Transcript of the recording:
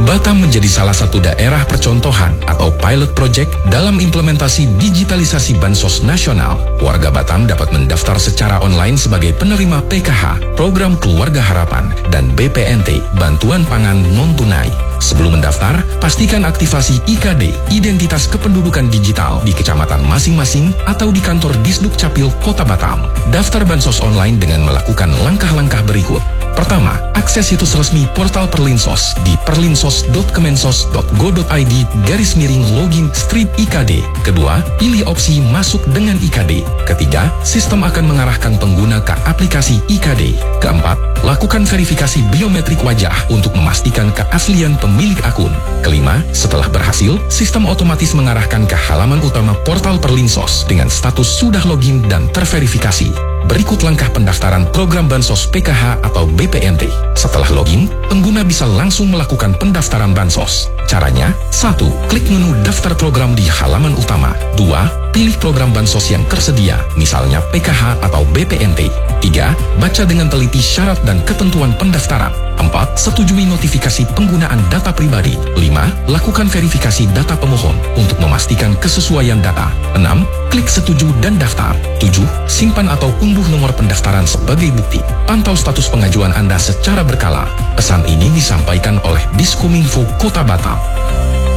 Batam menjadi salah satu daerah percontohan atau pilot project dalam implementasi digitalisasi Bansos Nasional. Warga Batam dapat mendaftar secara online sebagai penerima PKH, Program Keluarga Harapan, dan BPNT, Bantuan Pangan Non-Tunai. Sebelum mendaftar, pastikan aktivasi IKD, Identitas Kependudukan Digital, di kecamatan masing-masing atau di kantor Disduk Capil Kota Batam. Daftar Bansos online dengan melakukan langkah-langkah berikut. Pertama, akses situs resmi portal Perlinsos di perlinsos.kemensos.go.id/login/IKD. Kedua, pilih opsi masuk dengan IKD. Ketiga, sistem akan mengarahkan pengguna ke aplikasi IKD. Keempat, lakukan verifikasi biometrik wajah untuk memastikan keaslian pemilik akun. Kelima, setelah berhasil, sistem otomatis mengarahkan ke halaman utama portal Perlinsos dengan status sudah login dan terverifikasi. Berikut langkah pendaftaran program Bansos PKH atau BPNT. Setelah login, pengguna bisa langsung melakukan pendaftaran Bansos. Caranya, 1. Klik menu daftar program di halaman utama. 2. Pilih program Bansos yang tersedia, misalnya PKH atau BPNT. 3. Baca dengan teliti syarat dan ketentuan pendaftaran. 4. Setujui notifikasi penggunaan data pribadi. 5. Lakukan verifikasi data pemohon untuk memastikan kesesuaian data. 6. Klik setuju dan daftar. 7. Simpan atau unduh nomor pendaftaran sebagai bukti. Pantau status pengajuan Anda secara berkala. Pesan ini disampaikan oleh Diskominfo Kota Batam.